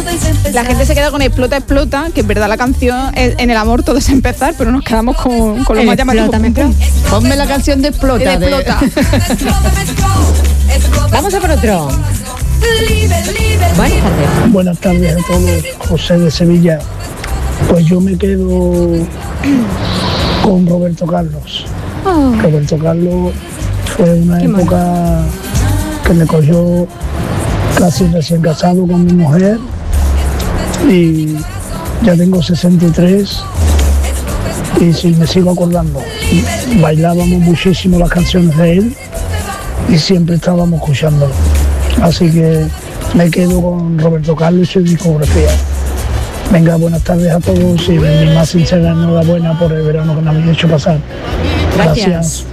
La gente se queda con Explota, Explota, que es verdad la canción en el amor todo es empezar, pero nos quedamos con lo más llamativo. Ponme la canción de Explota. Vamos a por otro. Buenas tardes. Buenas tardes a todos, José de Sevilla. Pues yo me quedo con Roberto Carlos. Roberto Carlos fue una época que me cogió casi recién casado con mi mujer y ya tengo 63 y sí, me sigo acordando. Bailábamos muchísimo las canciones de él y siempre estábamos escuchándolo. Así que me quedo con Roberto Carlos y su discografía. Venga, buenas tardes a todos y mi más sincera enhorabuena por el verano que nos habéis hecho pasar. Gracias.